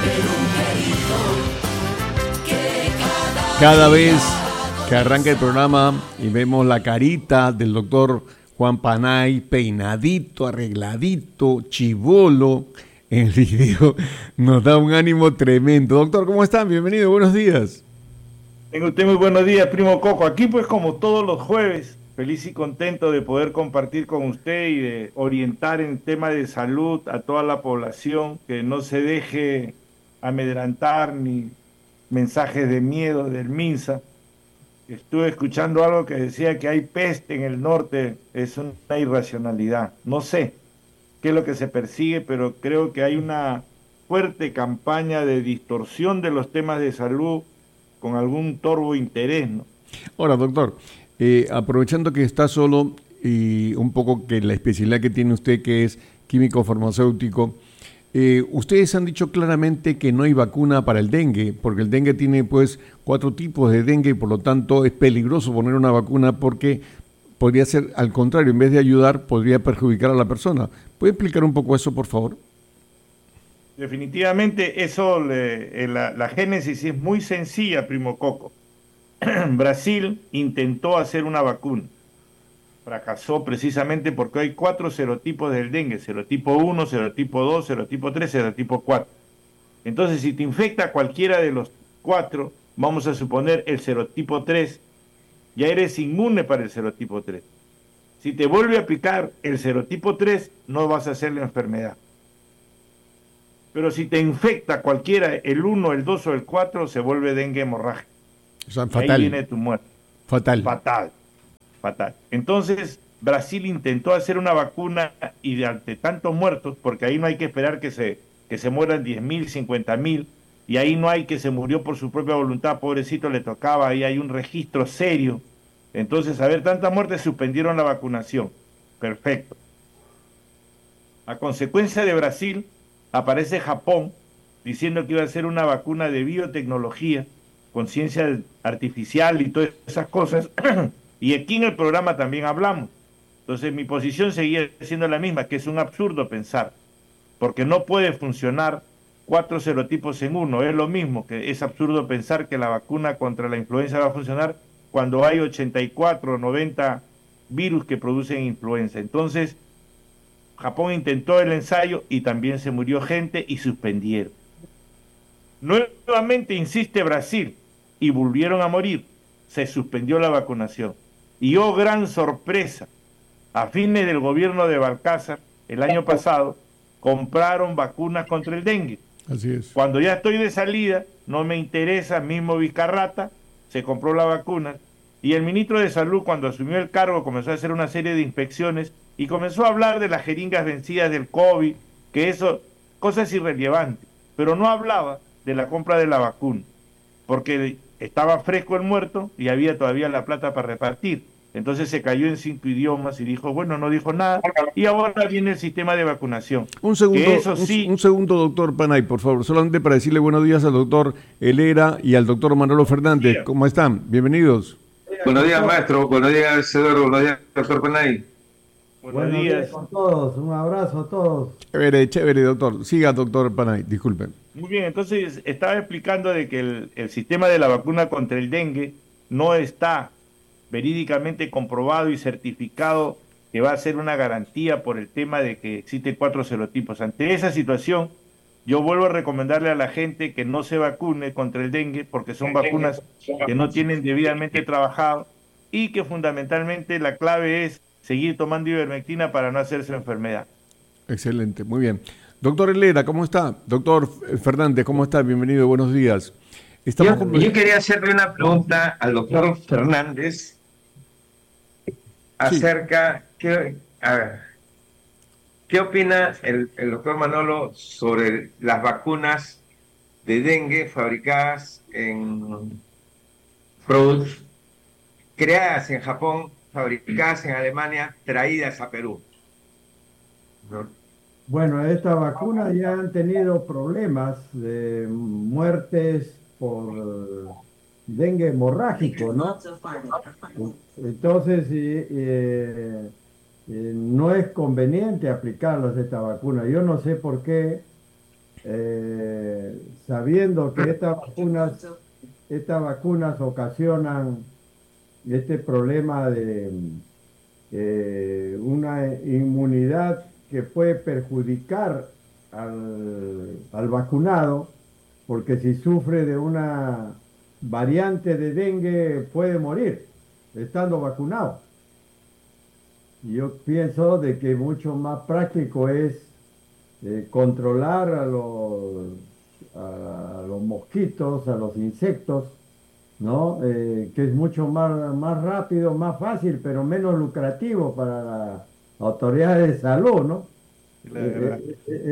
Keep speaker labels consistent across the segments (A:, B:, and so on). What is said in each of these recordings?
A: Cada vez que arranca el programa y vemos la carita del doctor Juan Panay, peinadito, arregladito, chibolo, en el video, nos da un ánimo tremendo. Doctor, ¿cómo están? Bienvenido, buenos días.
B: Tengo usted muy buenos días, primo Coco. Aquí pues como todos los jueves, feliz y contento de poder compartir con usted y de orientar en tema de salud a toda la población, que no se deje amedrentar ni mensajes de miedo del MINSA. Estuve escuchando algo que decía que hay peste en el norte, es una irracionalidad. No sé qué es lo que se persigue, pero creo que hay una fuerte campaña de distorsión de los temas de salud con algún torvo interés, ¿no?
A: Ahora, doctor, aprovechando que está solo y un poco que la especialidad que tiene usted, que es químico farmacéutico, ustedes han dicho claramente que no hay vacuna para el dengue, porque el dengue tiene pues 4 tipos de dengue y por lo tanto es peligroso poner una vacuna porque podría ser al contrario, en vez de ayudar, podría perjudicar a la persona. ¿Puede explicar un poco eso, por favor?
B: Definitivamente eso, la génesis es muy sencilla, primo Coco. Brasil intentó hacer una vacuna. Fracasó precisamente porque hay 4 serotipos del dengue: serotipo 1, serotipo 2, serotipo 3, serotipo 4. Entonces, si te infecta cualquiera de los 4, vamos a suponer el serotipo 3, ya eres inmune para el serotipo 3. Si te vuelve a picar el serotipo 3, no vas a hacer la enfermedad. Pero si te infecta cualquiera, el 1, el 2 o el 4, se vuelve dengue hemorrágico.
A: O sea,
B: Y
A: fatal.
B: ahí viene tu muerte.
A: Fatal.
B: Fatal. Fatal. Entonces, Brasil intentó hacer una vacuna y de ante tantos muertos, porque ahí no hay que esperar que se mueran 10.000, 50.000, y ahí no hay que se murió por su propia voluntad, pobrecito, le tocaba, ahí hay un registro serio. Entonces, a ver, tantas muertes, suspendieron la vacunación. Perfecto. A consecuencia de Brasil, aparece Japón diciendo que iba a hacer una vacuna de biotecnología, con ciencia artificial y todas esas cosas, y aquí en el programa también hablamos. Entonces mi posición seguía siendo la misma, que es un absurdo pensar, porque no puede funcionar 4 serotipos en uno. Es lo mismo, que es absurdo pensar que la vacuna contra la influenza va a funcionar cuando hay 84 o 90 virus que producen influenza. Entonces, Japón intentó el ensayo y también se murió gente y suspendieron. Nuevamente insiste Brasil y volvieron a morir. Se suspendió la vacunación. Y oh, gran sorpresa, a fines del gobierno de Balcázar, el año pasado, compraron vacunas contra el dengue.
A: Así es.
B: Cuando ya estoy de salida, no me interesa, mismo Vizcarrata, se compró la vacuna, y el ministro de Salud, cuando asumió el cargo, comenzó a hacer una serie de inspecciones y comenzó a hablar de las jeringas vencidas del COVID, que eso, cosas irrelevantes, pero no hablaba de la compra de la vacuna, porque estaba fresco el muerto y había todavía la plata para repartir. Entonces se cayó en 5 idiomas y dijo, bueno, no dijo nada, y ahora viene el sistema de vacunación.
A: Un segundo,
B: Que eso sí,
A: un segundo, doctor Panay, por favor, solamente para decirle buenos días al doctor Helera y al doctor Manolo Fernández. ¿Cómo están? Bienvenidos.
C: Buenos días, maestro. Buenos días, Eduardo. Buenos días, doctor Panay.
B: buenos días.
D: Con todos, un abrazo a todos.
A: Chévere, chévere, doctor. Siga, doctor Panay, disculpen.
B: Muy bien, entonces estaba explicando de que el sistema de la vacuna contra el dengue no está verídicamente comprobado y certificado que va a ser una garantía por el tema de que existen 4 serotipos. Ante esa situación, yo vuelvo a recomendarle a la gente que no se vacune contra el dengue porque son vacunas que no tienen debidamente trabajado y que fundamentalmente la clave es seguir tomando ivermectina para no hacerse enfermedad.
A: Excelente, muy bien. Doctor Helera, ¿cómo está? Doctor Fernández, ¿cómo está? Bienvenido, buenos días.
C: Yo quería hacerle una pregunta al doctor Fernández acerca, ¿qué opina el doctor Manolo sobre las vacunas de dengue fabricadas creadas en Japón, fabricadas en Alemania, traídas a Perú?
D: Bueno, estas vacunas ya han tenido problemas de muertes por dengue hemorrágico, ¿no? Entonces, no es conveniente aplicarlas esta vacuna. Yo no sé por qué sabiendo que estas vacunas ocasionan este problema de una inmunidad que puede perjudicar al vacunado, porque si sufre de una variante de dengue puede morir estando vacunado. Yo pienso de que mucho más práctico es controlar a los mosquitos, a los insectos, ¿no? Que es mucho más rápido, más fácil, pero menos lucrativo para las autoridades de salud, ¿no?
B: La verdad.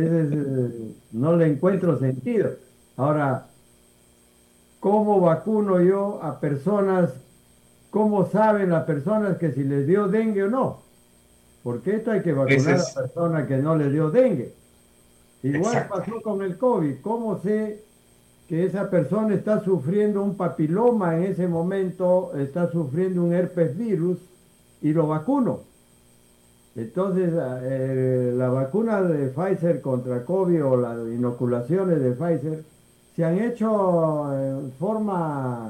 D: No le encuentro sentido. Ahora, ¿cómo vacuno yo a personas? ¿Cómo saben las personas que si les dio dengue o no? Porque esto hay que
C: Ese
D: vacunar a
C: es
D: personas que no les dio dengue. Igual
C: exacto.
D: pasó con el COVID. ¿Cómo sé que esa persona está sufriendo un papiloma en ese momento, está sufriendo un herpes virus y lo vacuno? Entonces, la vacuna de Pfizer contra COVID o las inoculaciones de Pfizer se han hecho en forma,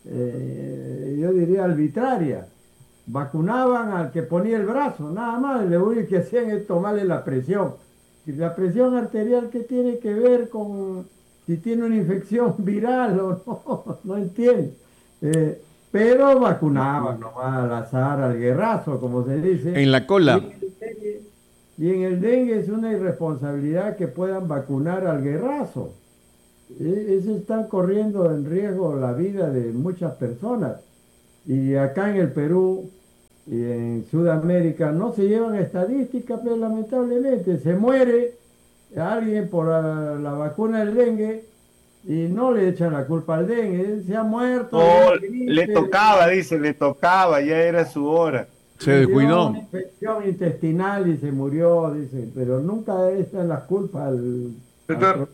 D: yo diría, arbitraria. Vacunaban al que ponía el brazo, nada más, lo único que hacían es tomarle la presión. Y la presión arterial, ¿qué tiene que ver con si tiene una infección viral o no? No entiendo. Eh, pero vacunaban nomás al azar, al guerrazo, como se dice.
A: En la
D: Y
A: cola.
D: en el dengue, y en el dengue es una irresponsabilidad que puedan vacunar al guerrazo. Eso está corriendo en riesgo la vida de muchas personas. Y acá en el Perú y en Sudamérica no se llevan estadísticas, pero lamentablemente se muere alguien por la vacuna del dengue y no le echan la culpa al dengue. Se ha muerto de
B: No,
D: una
B: le
D: gripe,
B: tocaba, dice, le tocaba, ya era su hora.
A: Se
D: le dio una
A: descuidó.
D: infección intestinal y se murió, dice, pero nunca echan la culpa al
C: Doctor,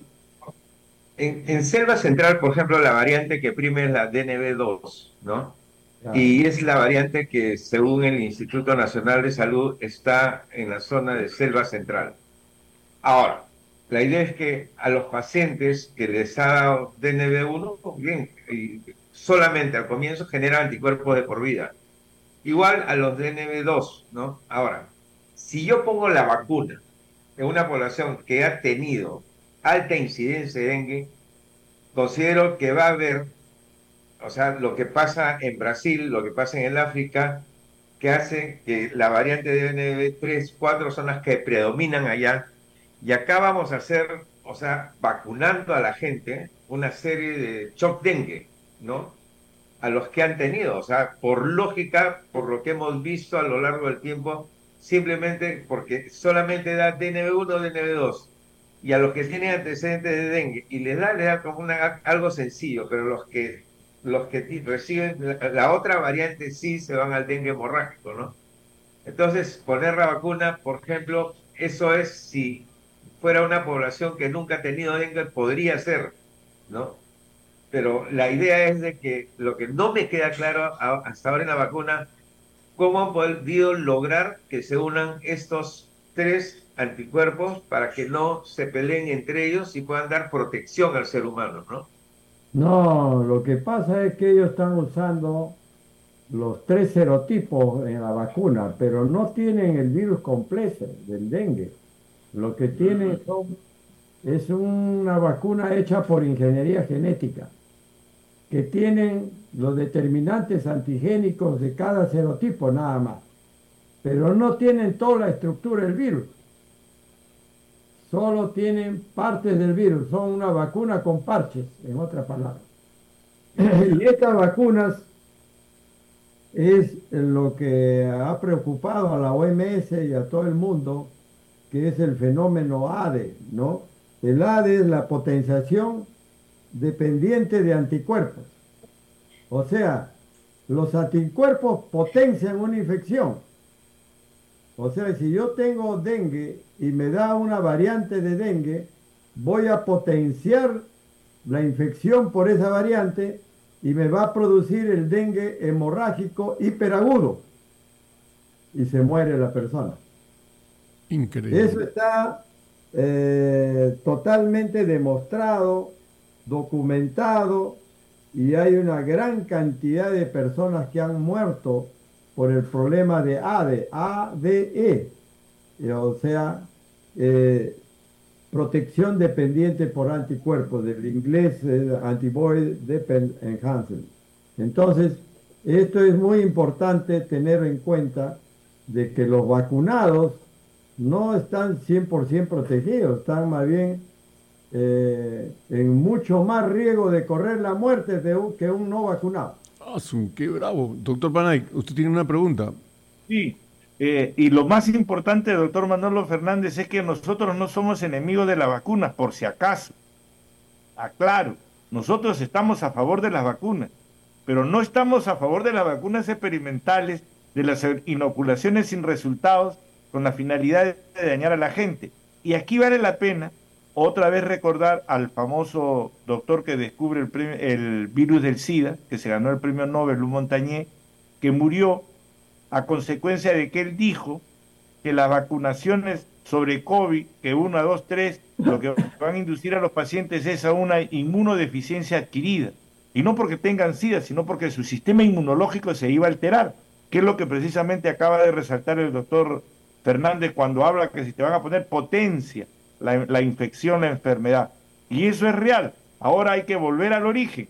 C: en Selva Central, por ejemplo, la variante que prime es la DNB2, ¿no?
D: claro.
C: Y es la variante que, según el Instituto Nacional de Salud, está en la zona de Selva Central. Ahora, la idea es que a los pacientes que les ha dado DNB1, bien, y solamente al comienzo genera anticuerpos de por vida. Igual a los DNB2, ¿no? Ahora, si yo pongo la vacuna en una población que ha tenido alta incidencia de dengue, considero que va a haber, o sea, lo que pasa en Brasil, lo que pasa en el África, que hace que la variante de NB3, 4 son las que predominan allá, y acá vamos a hacer, o sea, vacunando a la gente, una serie de shock dengue, ¿no? A los que han tenido, o sea, por lógica, por lo que hemos visto a lo largo del tiempo, simplemente porque solamente da DNB1, DNB2, y a los que tienen antecedentes de dengue, y les da como algo sencillo, pero los que reciben la otra variante sí se van al dengue hemorrágico, ¿no? Entonces, poner la vacuna, por ejemplo, eso es si fuera una población que nunca ha tenido dengue, podría ser, ¿no? Pero la idea es de que lo que no me queda claro hasta ahora en la vacuna, cómo han podido lograr que se unan estos tres anticuerpos para que no se peleen entre ellos y puedan dar protección al ser humano, ¿no?
D: No, lo que pasa es que ellos están usando los tres serotipos en la vacuna, pero no tienen el virus completo del dengue. Lo que tienen es una vacuna hecha por ingeniería genética, que tienen los determinantes antigénicos de cada serotipo nada más, pero no tienen toda la estructura del virus, solo tienen partes del virus, son una vacuna con parches, en otras palabras. Y estas vacunas es lo que ha preocupado a la OMS y a todo el mundo, que es el fenómeno ADE, ¿no? El ADE es la potenciación dependiente de anticuerpos. O sea, los anticuerpos potencian una infección. O sea, si yo tengo dengue y me da una variante de dengue, voy a potenciar la infección por esa variante y me va a producir el dengue hemorrágico hiperagudo y se muere la persona. Eso
A: Increíble.
D: está totalmente demostrado documentado y hay una gran cantidad de personas que han muerto por el problema de ADE, o sea, protección dependiente por anticuerpos, del inglés Antibody Dependent Enhancement. Entonces, esto es muy importante tener en cuenta de que los vacunados no están 100% protegidos, están más bien en mucho más riesgo de correr la muerte que un no vacunado.
A: ¡Qué bravo! Doctor Panay, usted tiene una pregunta.
B: Sí, y lo más importante, doctor Manolo Fernández, es que nosotros no somos enemigos de las vacunas, por si acaso. Aclaro, nosotros estamos a favor de las vacunas, pero no estamos a favor de las vacunas experimentales, de las inoculaciones sin resultados, con la finalidad de dañar a la gente. Y aquí vale la pena otra vez recordar al famoso doctor que descubre el virus del SIDA, que se ganó el premio Nobel, Luc Montagnier, que murió a consecuencia de que él dijo que las vacunaciones sobre COVID, que 1, 2, 3, lo que van a inducir a los pacientes es a una inmunodeficiencia adquirida. Y no porque tengan SIDA, sino porque su sistema inmunológico se iba a alterar, que es lo que precisamente acaba de resaltar el doctor Fernández cuando habla que si te van a poner potencia la infección, la enfermedad. Y eso es real. Ahora hay que volver al origen.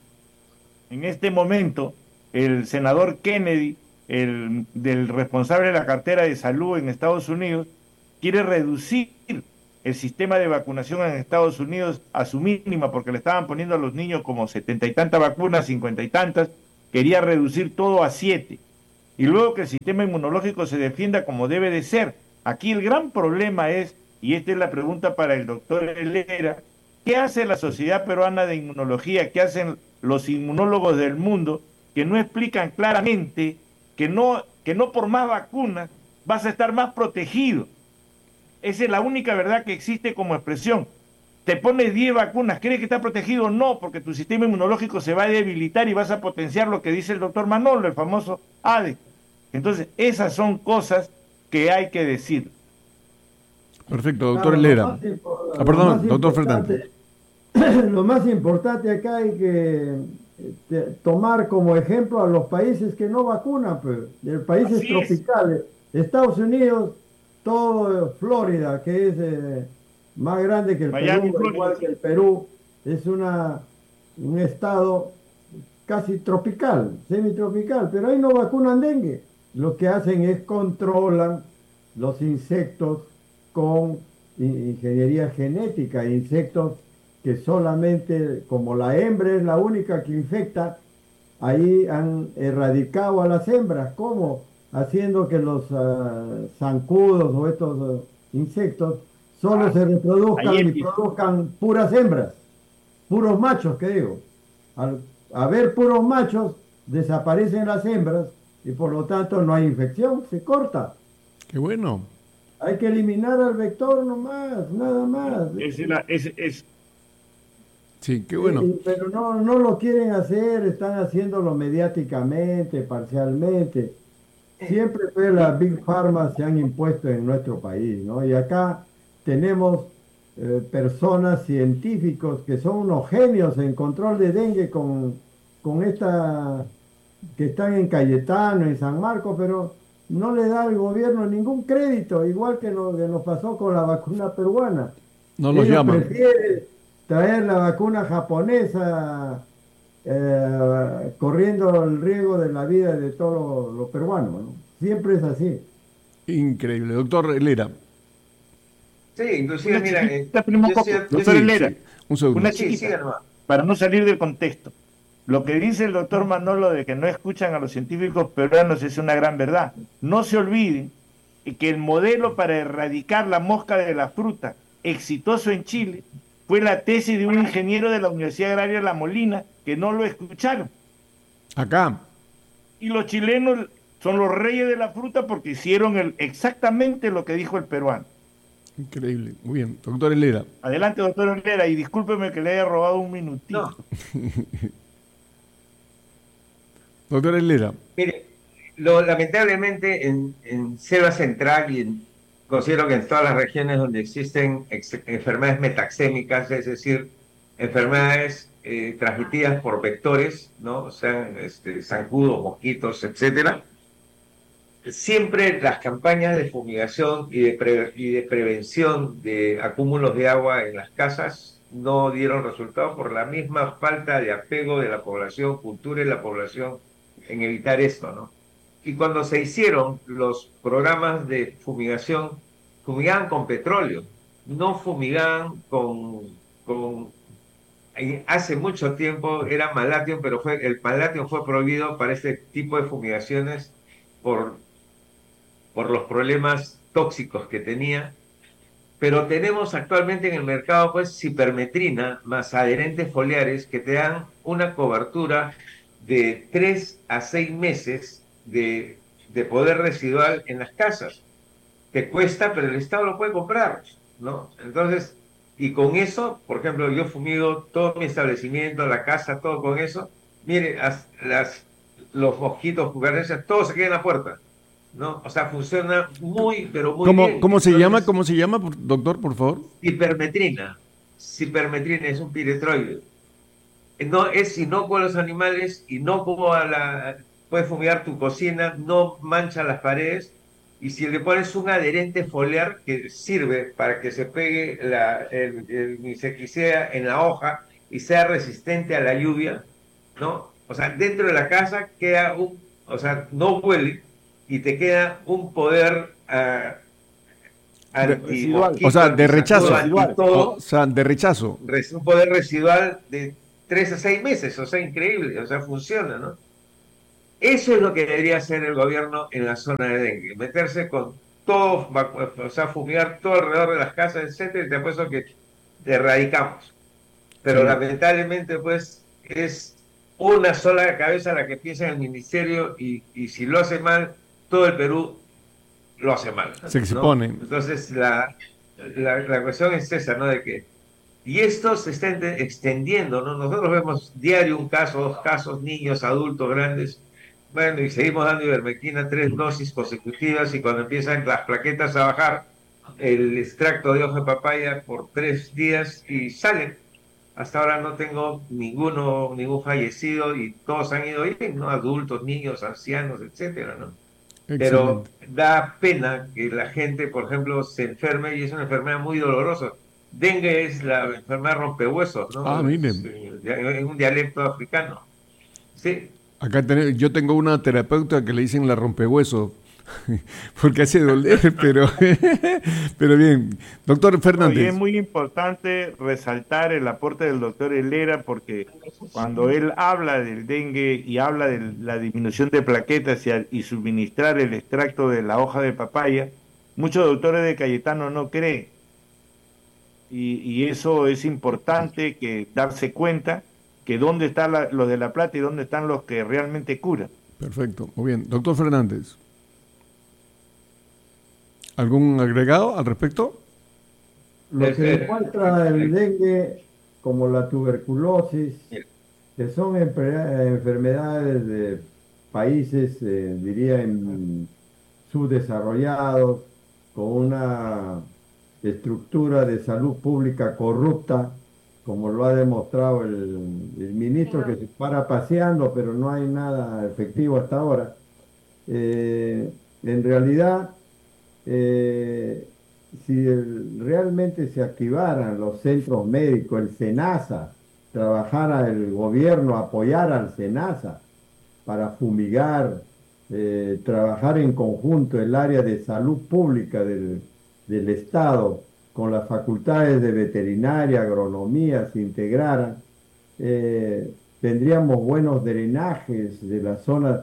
B: En este momento, el senador Kennedy, del responsable de la cartera de salud en Estados Unidos, quiere reducir el sistema de vacunación en Estados Unidos a su mínima, porque le estaban poniendo a los niños como 70 y tantas vacunas, 50 y tantas, quería reducir todo a 7. Y luego que el sistema inmunológico se defienda como debe de ser. Aquí el gran problema es, y esta es la pregunta para el doctor Helera, ¿qué hace la Sociedad Peruana de Inmunología? ¿Qué hacen los inmunólogos del mundo que no explican claramente que no por más vacunas vas a estar más protegido? Esa es la única verdad que existe como expresión. Te pones 10 vacunas, ¿crees que está protegido? No, porque tu sistema inmunológico se va a debilitar y vas a potenciar lo que dice el doctor Manolo, el famoso ADE. Entonces, esas son cosas que hay que decir.
A: Perfecto, doctor Helera. Perdón, doctor Fernández.
D: Lo más importante acá hay que tomar como ejemplo a los países que no vacunan, pues, de países tropicales. Estados Unidos, todo Florida, que es más grande que el
B: Miami,
D: Perú, igual que el Perú, es un estado casi tropical, semitropical, pero ahí no vacunan dengue. Lo que hacen es controlan los insectos con ingeniería genética, insectos que solamente, como la hembra es la única que infecta, ahí han erradicado a las hembras. ¿Cómo? Haciendo que los zancudos o estos insectos solo se reproduzcan y produzcan puras hembras, puros machos, que digo. Al haber puros machos, desaparecen las hembras y por lo tanto no hay infección, se corta.
A: ¡Qué bueno!
D: Hay que eliminar al vector nomás, nada más.
A: Sí, qué bueno.
D: Pero no lo quieren hacer, están haciéndolo mediáticamente, parcialmente. Siempre fue las Big Pharma se han impuesto en nuestro país, ¿no? Y acá tenemos personas, científicos, que son unos genios en control de dengue con esta, que están en Cayetano, en San Marcos, pero no le da al gobierno ningún crédito, igual que lo que nos pasó con la vacuna peruana.
A: No los llaman.
D: Prefieren traer la vacuna japonesa, corriendo el riesgo de la vida de todos los peruanos, ¿no? Siempre es así.
A: Increíble. Doctor Helera.
C: Sí, inclusive, mira...
B: doctor Helera,
A: un segundo.
B: Una chiquita, para no salir del contexto. Lo que dice el doctor Manolo de que no escuchan a los científicos peruanos es una gran verdad. No se olviden que el modelo para erradicar la mosca de la fruta exitoso en Chile fue la tesis de un ingeniero de la Universidad Agraria La Molina, que no lo escucharon.
A: Acá.
B: Y los chilenos son los reyes de la fruta porque hicieron exactamente lo que dijo el peruano.
A: Increíble. Muy bien. Doctor Helera.
B: Adelante, doctor Helera, y discúlpeme que le haya robado un minutito.
C: No.
A: Doctor Helera.
C: Mire, lamentablemente en Selva Central y considero que en todas las regiones donde existen enfermedades metaxémicas, es decir, enfermedades transmitidas por vectores, ¿no? Sean zancudos, mosquitos, etcétera. Siempre las campañas de fumigación y de prevención de acúmulos de agua en las casas no dieron resultado por la misma falta de apego de la población, cultura de la población en evitar esto, ¿no? Y cuando se hicieron los programas de fumigación, fumigaban con petróleo, no fumigaban hace mucho tiempo era Malathion, pero el Malathion fue prohibido para este tipo de fumigaciones por los problemas tóxicos que tenía, pero tenemos actualmente en el mercado pues cipermetrina más adherentes foliares que te dan una cobertura de 3 a 6 meses de poder residual en las casas. Te cuesta, pero el Estado lo puede comprar, ¿no? Entonces, y con eso, por ejemplo, yo fumigo todo mi establecimiento, la casa, todo con eso. Mire, los mosquitos, cucarachas, todo se queda en la puerta, ¿no? O sea, funciona muy, pero muy bien.
A: ¿Cómo se
C: Entonces,
A: llama? ¿Cómo se llama, doctor, por favor?
C: hipermetrina. Cipermetrina es un piretroide. No es inocuo a los animales, inocuo puedes fumigar tu cocina, no mancha las paredes. Y si le pones un adherente foliar que sirve para que se pegue el insecticida en la hoja y sea resistente a la lluvia, ¿no? O sea, dentro de la casa queda o sea, no huele y te queda un poder
B: Residual.
A: O sea, de rechazo.
C: anti-todo,
A: O sea, de rechazo.
C: un poder residual de 3 a 6 meses, o sea, increíble, o sea, funciona, ¿no? Eso es lo que debería hacer el gobierno en la zona de dengue, meterse con todo, o sea, fumigar todo alrededor de las casas, etcétera, y te apuesto que te erradicamos. Pero
A: Sí.
C: lamentablemente, pues, es una sola cabeza la que piensa en el ministerio y si lo hace mal, todo el Perú lo hace mal,
A: Se
C: ¿no?
A: expone.
C: Entonces, la cuestión es esa, ¿no? De que, y esto se está extendiendo, ¿no? Nosotros vemos diario un caso, 2 casos, niños, adultos, grandes, bueno, y seguimos dando ivermectina 3 dosis consecutivas y cuando empiezan las plaquetas a bajar, el extracto de hoja de papaya por 3 días y salen. Hasta ahora no tengo ningún fallecido y todos han ido bien, ¿no? Adultos, niños, ancianos, etcétera, ¿no? Pero
A: Excelente.
C: da pena que la gente, por ejemplo, se enferme y es una enfermedad muy dolorosa. Dengue es la enfermedad rompehuesos,
A: Ah,
C: ¿no? Es,
A: miren.
C: un dialecto africano. Sí,
A: Yo tengo una terapeuta que le dicen la rompehueso, porque hace doler, pero bien. Doctor
B: No, y es
A: Fernández.
B: muy importante resaltar el aporte del doctor Helera porque cuando él habla del dengue y habla de la disminución de plaquetas y suministrar el extracto de la hoja de papaya, muchos doctores de Cayetano no creen. Y eso es importante que darse cuenta que dónde está lo de la plata y dónde están los que realmente curan.
A: Perfecto, muy bien. Doctor Fernández. ¿Algún agregado al respecto?
D: Lo que demuestra el dengue, como la tuberculosis, que son enfermedades de países, diría, subdesarrollados, con una estructura de salud pública corrupta, como lo ha demostrado el ministro que se para paseando, pero no hay nada efectivo hasta ahora. En realidad, eh, si realmente se activaran los centros médicos, el SENASA, trabajara el gobierno, apoyara al SENASA para fumigar, trabajar en conjunto el área de salud pública del Estado con las facultades de veterinaria, agronomía, se integraran, tendríamos buenos drenajes de las zonas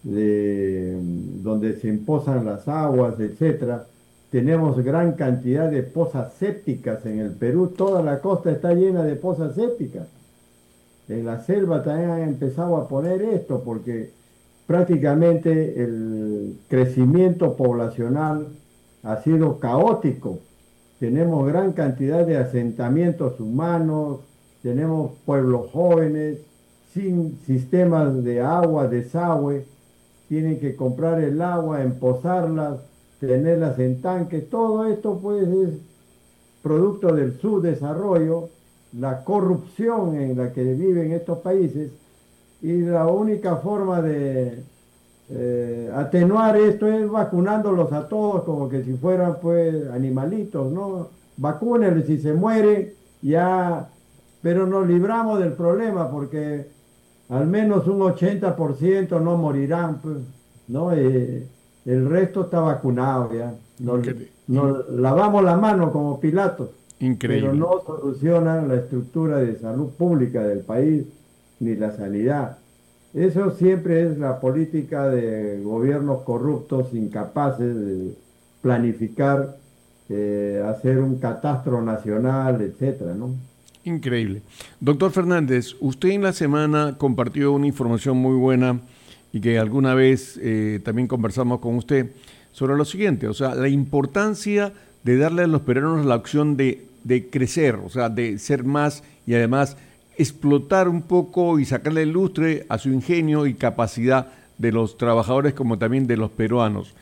D: donde se empozan las aguas, etcétera. Tenemos gran cantidad de pozas sépticas en el Perú, toda la costa está llena de pozas sépticas. En la selva también han empezado a poner esto porque prácticamente el crecimiento poblacional ha sido caótico. Tenemos gran cantidad de asentamientos humanos, tenemos pueblos jóvenes sin sistemas de agua, desagüe, tienen que comprar el agua, empozarlas, tenerlas en tanques. Todo esto pues es producto del subdesarrollo la corrupción en la que viven estos países, y la única forma de atenuar esto es vacunándolos a todos como que si fueran pues animalitos, ¿no? Vacúnenlos, si se mueren, ya, pero nos libramos del problema porque al menos un 80% no morirán, pues, ¿no? El resto está vacunado ya. Nos lavamos la mano como Pilatos, pero
A: Increíble.
D: no solucionan la estructura de salud pública del país ni la sanidad. Eso siempre es la política de gobiernos corruptos, incapaces de planificar, hacer un catastro nacional, etcétera, ¿no?
A: Increíble. Doctor Fernández, usted en la semana compartió una información muy buena y que alguna vez también conversamos con usted sobre lo siguiente, o sea, la importancia de darle a los peruanos la opción de crecer, o sea, de ser más y además explotar un poco y sacarle el lustre a su ingenio y capacidad de los trabajadores como también de los peruanos.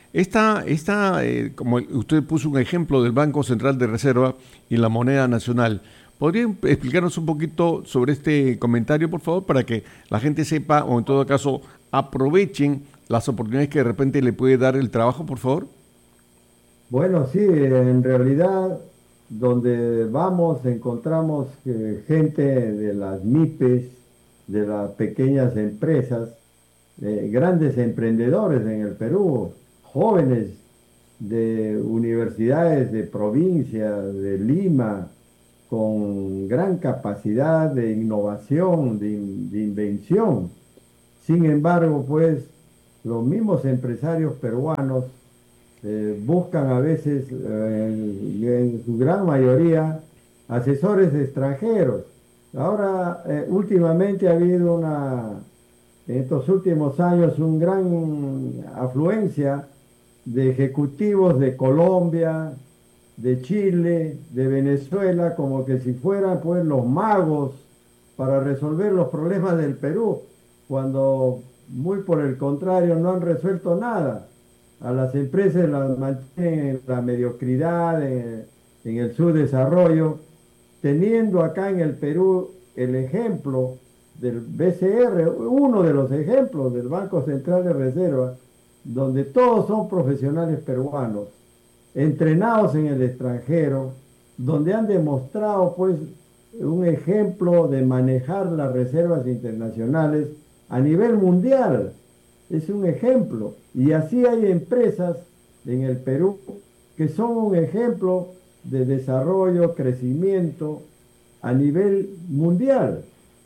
A: Como usted puso un ejemplo del Banco Central de Reserva y la moneda nacional, ¿podría explicarnos un poquito sobre este comentario, por favor, para que la gente sepa o en todo caso aprovechen las oportunidades que de repente le puede dar el trabajo, por favor?
D: Bueno, sí, en realidad donde vamos encontramos gente de las MIPES, de las pequeñas empresas, grandes emprendedores en el Perú, jóvenes de universidades de provincia, de Lima, con gran capacidad de innovación, de invención. Sin embargo, pues los mismos empresarios peruanos buscan a veces, en su gran mayoría, asesores extranjeros. Ahora, últimamente ha habido en estos últimos años, una gran afluencia de ejecutivos de Colombia, de Chile, de Venezuela, como que si fueran pues los magos para resolver los problemas del Perú, cuando muy por el contrario no han resuelto nada. A las empresas las mantienen en la mediocridad, en el subdesarrollo, teniendo acá en el Perú el ejemplo del BCR, uno de los ejemplos del Banco Central de Reserva, donde todos son profesionales peruanos, entrenados en el extranjero, donde han demostrado pues un ejemplo de manejar las reservas internacionales a nivel mundial. Es un ejemplo. Y así hay empresas en el Perú que son un ejemplo de desarrollo, crecimiento a nivel mundial.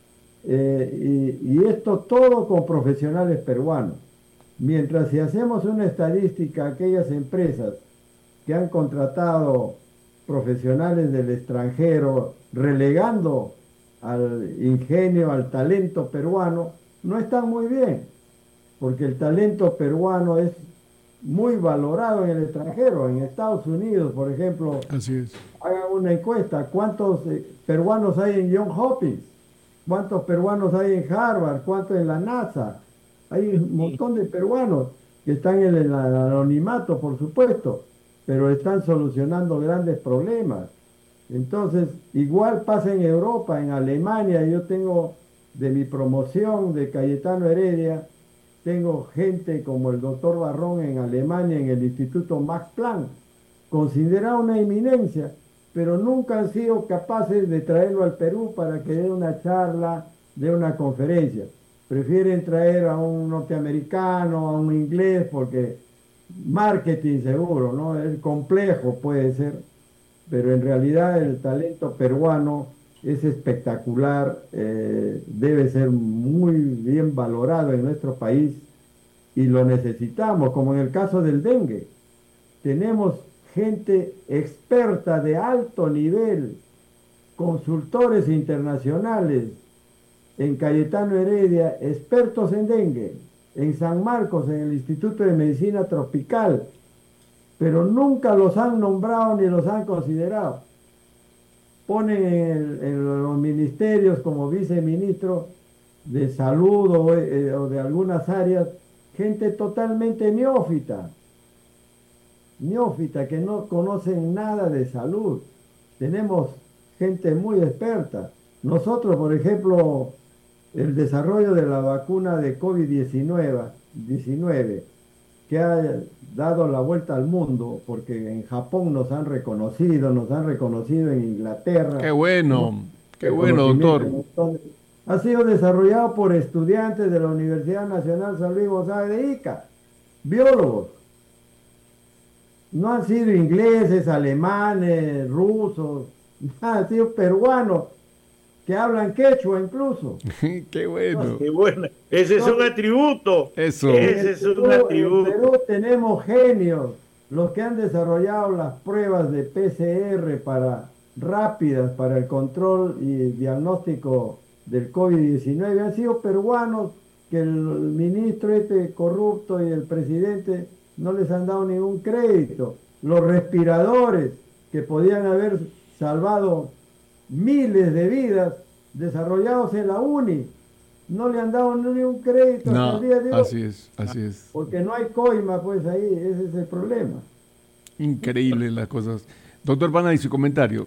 D: Y esto todo con profesionales peruanos. Mientras si hacemos una estadística, aquellas empresas que han contratado profesionales del extranjero, relegando al ingenio, al talento peruano, no están muy bien, porque el talento peruano es muy valorado en el extranjero. En Estados Unidos, por ejemplo,
A: Así es.
D: hagan una encuesta, ¿cuántos peruanos hay en Johns Hopkins? ¿Cuántos peruanos hay en Harvard? ¿Cuántos en la NASA? Hay un montón de peruanos que están en el anonimato, por supuesto, pero están solucionando grandes problemas. Entonces, igual pasa en Europa, en Alemania. Yo tengo de mi promoción de Cayetano Heredia, tengo gente como el doctor Barrón en Alemania, en el Instituto Max Planck, considerado una eminencia, pero nunca han sido capaces de traerlo al Perú para que dé una charla, dé una conferencia. Prefieren traer a un norteamericano, a un inglés, porque marketing seguro, ¿no? Es complejo, puede ser, pero en realidad el talento peruano es espectacular, debe ser muy bien valorado en nuestro país y lo necesitamos, como en el caso del dengue. Tenemos gente experta de alto nivel, consultores internacionales en Cayetano Heredia, expertos en dengue, en San Marcos, en el Instituto de Medicina Tropical, pero nunca los han nombrado ni los han considerado. Ponen en los ministerios como viceministro de salud o de algunas áreas gente totalmente neófita, que no conocen nada de salud. Tenemos gente muy experta. Nosotros, por ejemplo, el desarrollo de la vacuna de COVID-19, que ha dado la vuelta al mundo, porque en Japón nos han reconocido en Inglaterra.
A: Qué bueno, doctor.
D: Entonces, ha sido desarrollado por estudiantes de la Universidad Nacional San Luis Gonzaga de Ica, biólogos. No han sido ingleses, alemanes, rusos, han sido peruanos que hablan quechua incluso.
A: Qué bueno.
B: Qué bueno. Ese es un atributo.
A: Eso.
B: Ese es un atributo.
D: En Perú tenemos genios, los que han desarrollado las pruebas de PCR rápidas para el control y diagnóstico del COVID-19. Han sido peruanos que el ministro corrupto y el presidente no les han dado ningún crédito. Los respiradores que podían haber salvado miles de vidas desarrollados en la UNI, no le han dado ni un crédito hasta el día de hoy.
A: Así es.
D: Porque no hay coima, pues ahí, ese es el problema.
A: Increíble las cosas. Doctor Pana, y su comentario.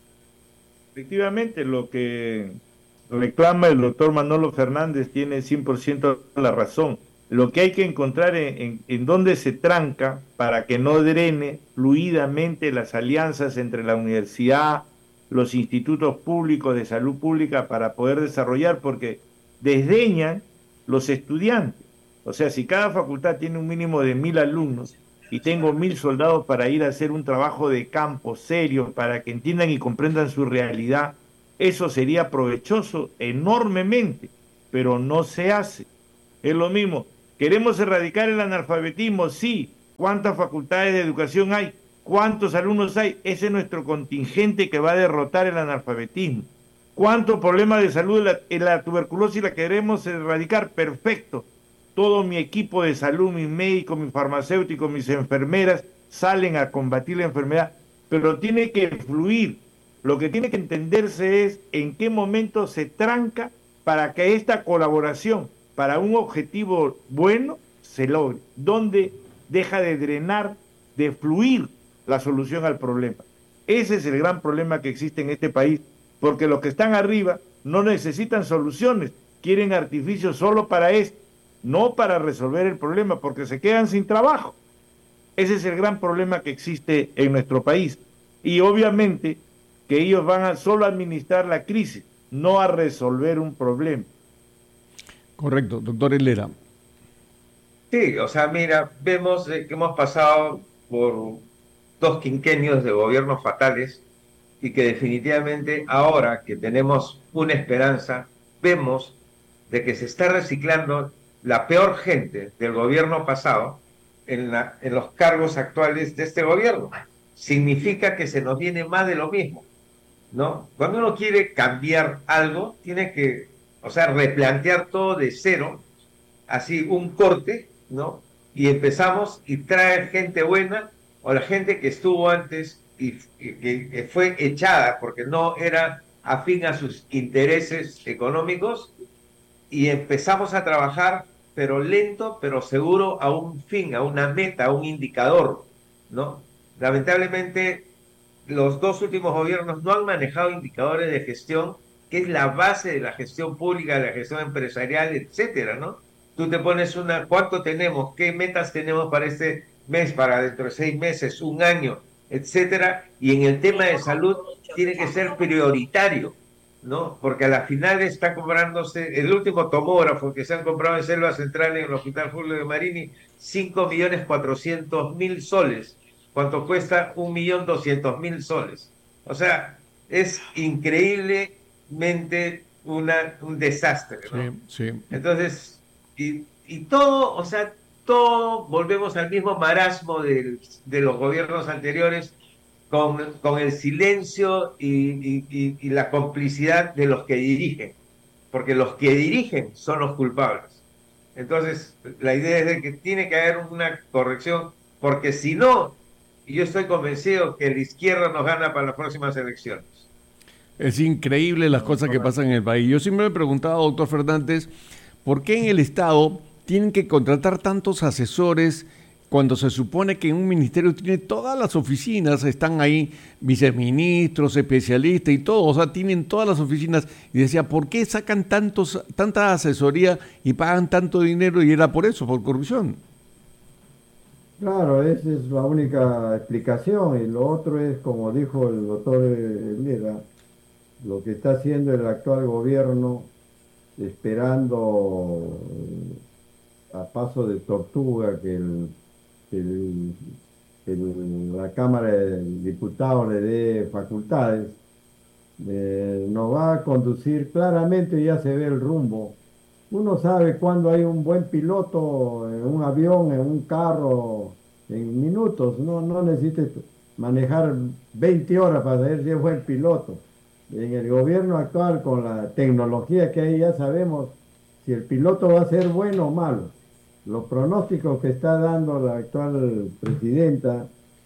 B: Efectivamente, lo que reclama el doctor Manolo Fernández tiene 100% la razón. Lo que hay que encontrar en dónde se tranca para que no drene fluidamente las alianzas entre la universidad, los institutos públicos de salud pública para poder desarrollar, porque desdeñan los estudiantes. O sea, si cada facultad tiene un mínimo de 1.000 alumnos y tengo 1.000 soldados para ir a hacer un trabajo de campo serio, para que entiendan y comprendan su realidad, eso sería provechoso enormemente, pero no se hace. Es lo mismo, ¿queremos erradicar el analfabetismo? Sí. ¿Cuántas facultades de educación hay? ¿Cuántos alumnos hay? Ese es nuestro contingente que va a derrotar el analfabetismo. ¿Cuántos problemas de salud en la tuberculosis la queremos erradicar? Perfecto. Todo mi equipo de salud, mis médicos, mis farmacéuticos, mis enfermeras salen a combatir la enfermedad, pero tiene que fluir. Lo que tiene que entenderse es en qué momento se tranca para que esta colaboración para un objetivo bueno se logre. ¿Dónde deja de drenar, de fluir la solución al problema? Ese es el gran problema que existe en este país, porque los que están arriba no necesitan soluciones, quieren artificios solo para esto, no para resolver el problema, porque se quedan sin trabajo. Ese es el gran problema que existe en nuestro país. Y obviamente que ellos van a solo administrar la crisis, no a resolver un problema.
A: Correcto, doctor Helera.
C: Sí, o sea, mira, vemos que hemos pasado por 2 quinquenios de gobiernos fatales y que definitivamente ahora que tenemos una esperanza, vemos de que se está reciclando la peor gente del gobierno pasado en los cargos actuales de este gobierno. Significa que se nos viene más de lo mismo, ¿no? Cuando uno quiere cambiar algo, tiene que, o sea, replantear todo de cero, así un corte, ¿no? Y empezamos y traer gente buena o la gente que estuvo antes y que fue echada porque no era afín a sus intereses económicos, y empezamos a trabajar, pero lento, pero seguro, a un fin, a una meta, a un indicador, ¿no? Lamentablemente, los 2 últimos gobiernos no han manejado indicadores de gestión, que es la base de la gestión pública, de la gestión empresarial, etcétera, ¿no? Tú te pones ¿cuánto tenemos? ¿Qué metas tenemos para este mes, para dentro de 6 meses, un año, etcétera? Y en el tema de salud tiene que ser prioritario, ¿no? Porque a la final está comprándose el último tomógrafo que se han comprado en Selva Central en el Hospital Julio de Marini, 5.400.000 soles. ¿Cuánto cuesta? 1.200.000 soles. O sea, es increíblemente un desastre, ¿no?
A: Sí.
C: Entonces, y todo, o sea, todo volvemos al mismo marasmo de los gobiernos anteriores, con el silencio y la complicidad de los que dirigen, porque los que dirigen son los culpables. Entonces, la idea es de que tiene que haber una corrección, porque si no, yo estoy convencido que la izquierda nos gana para las próximas elecciones.
A: Es increíble las cosas que pasan en el país. Yo siempre me he preguntado, doctor Fernández, ¿por qué en el Estado tienen que contratar tantos asesores cuando se supone que en un ministerio tiene todas las oficinas, están ahí viceministros, especialistas y todo, o sea, tienen todas las oficinas, y decía, ¿por qué sacan tanta asesoría y pagan tanto dinero? Y era por eso, por corrupción.
D: Claro, esa es la única explicación. Y lo otro es, como dijo el doctor Lira, lo que está haciendo el actual gobierno, esperando a paso de tortuga que la Cámara de Diputados le dé facultades, nos va a conducir claramente, ya se ve el rumbo. Uno sabe cuando hay un buen piloto en un avión, en un carro, en minutos. No necesites manejar 20 horas para saber si es buen piloto. En el gobierno actual, con la tecnología que hay, ya sabemos si el piloto va a ser bueno o malo. Los pronósticos que está dando la actual presidenta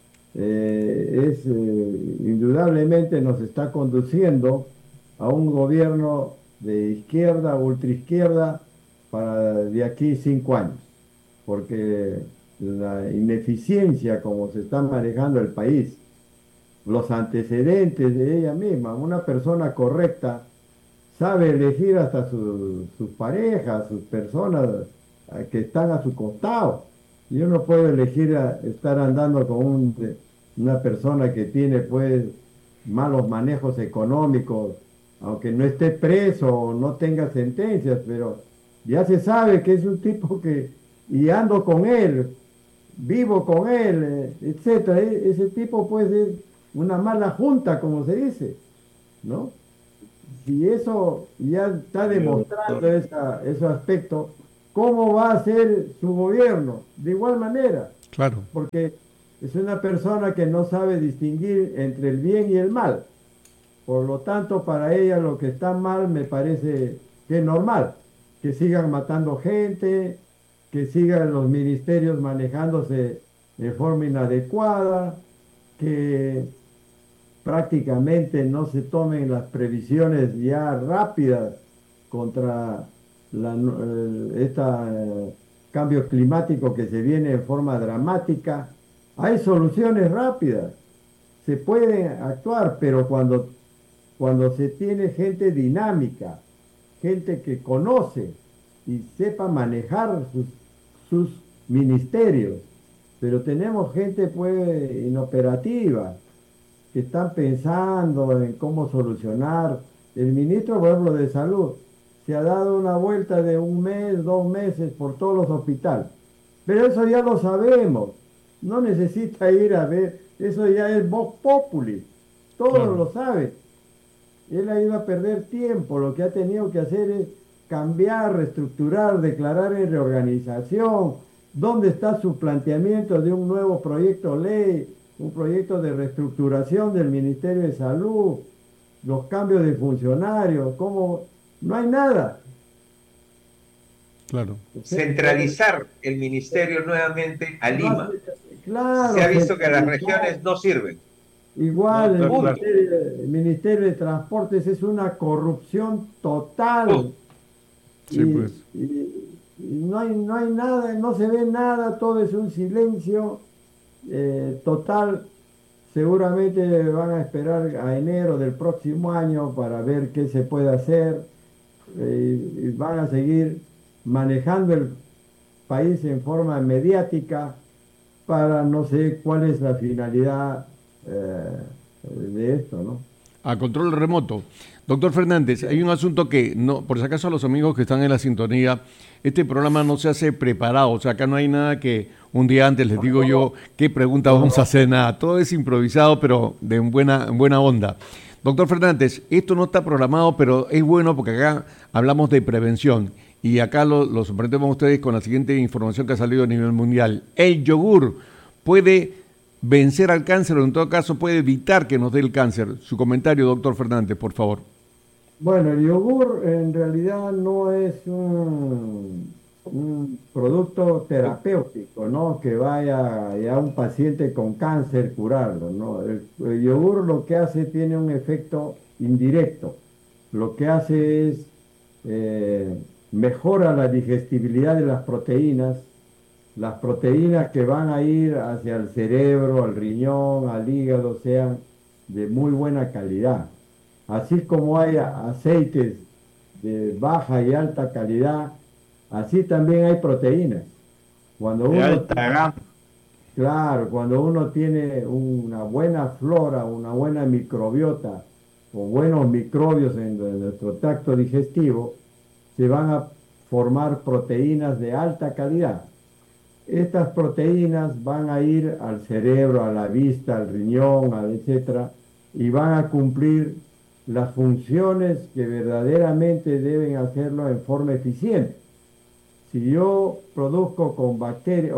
D: indudablemente nos está conduciendo a un gobierno de izquierda, ultraizquierda, para de aquí 5 años, porque la ineficiencia como se está manejando el país, los antecedentes de ella misma, una persona correcta sabe elegir hasta sus parejas, sus personas que están a su costado. Yo no puedo elegir estar andando con una persona que tiene pues malos manejos económicos, aunque no esté preso o no tenga sentencias, pero ya se sabe que es un tipo y ando con él, vivo con él, etcétera. Ese tipo pues es una mala junta, como se dice, ¿no? Si eso ya está demostrando ese aspecto, ¿cómo va a ser su gobierno? De igual manera,
A: Claro.
D: porque es una persona que no sabe distinguir entre el bien y el mal. Por lo tanto, para ella lo que está mal me parece que es normal, que sigan matando gente, que sigan los ministerios manejándose de forma inadecuada, que prácticamente no se tomen las previsiones ya rápidas contra este cambio climático que se viene en forma dramática. Hay soluciones rápidas, se puede actuar, pero cuando se tiene gente dinámica, gente que conoce y sepa manejar sus ministerios, pero tenemos gente pues inoperativa, que están pensando en cómo solucionar. El ministro, por ejemplo, de Salud, se ha dado una vuelta de 1 mes, 2 meses por todos los hospitales. Pero eso ya lo sabemos. No necesita ir a ver. Eso ya es vox populi. Todos
A: Claro.
D: lo saben. Él ha ido a perder tiempo. Lo que ha tenido que hacer es cambiar, reestructurar, declarar en reorganización. ¿Dónde está su planteamiento de un nuevo proyecto de ley? Un proyecto de reestructuración del Ministerio de Salud, los cambios de funcionarios, ¿cómo? No hay nada.
A: Claro.
C: Centralizar el ministerio nuevamente a Lima.
D: Claro,
C: Se ha visto que las
D: centralizar.
C: regiones no sirven.
D: Igual
B: No, claro.
D: el Ministerio de Transportes es una corrupción total.
C: Oh.
A: Sí, pues.
D: Y no hay nada, no se ve nada, todo es un silencio total. Seguramente van a esperar a enero del próximo año para ver qué se puede hacer, y van a seguir manejando el país en forma mediática para no sé cuál es la finalidad de esto, ¿no?
A: A control remoto. Doctor Fernández, hay un asunto que, no, por si acaso a los amigos que están en la sintonía, este programa no se hace preparado, o sea, acá no hay nada que un día antes les digo yo qué pregunta vamos a hacer, nada, todo es improvisado, pero de buena onda. Doctor Fernández, esto no está programado, pero es bueno porque acá hablamos de prevención y acá lo sorprendemos a ustedes con la siguiente información que ha salido a nivel mundial. El yogur puede vencer al cáncer o en todo caso puede evitar que nos dé el cáncer. Su comentario, doctor Fernández, por favor.
D: Bueno, el yogur en realidad no es un producto terapéutico, ¿no? Que vaya a un paciente con cáncer curarlo, ¿no? El yogur lo que hace tiene un efecto indirecto. Lo que hace es mejora la digestibilidad de las proteínas, las proteínas que van a ir hacia el cerebro, al riñón, al hígado, sean de muy buena calidad. Así como hay aceites de baja y alta calidad, así también hay proteínas. Cuando
B: De
D: uno,
B: alta gama.
D: claro, cuando uno tiene una buena flora, una buena microbiota, o buenos microbios en nuestro tracto digestivo, se van a formar proteínas de alta calidad. Estas proteínas van a ir al cerebro, a la vista, al riñón, etcétera, y van a cumplir las funciones que verdaderamente deben hacerlo en forma eficiente. Si yo produzco con bacterias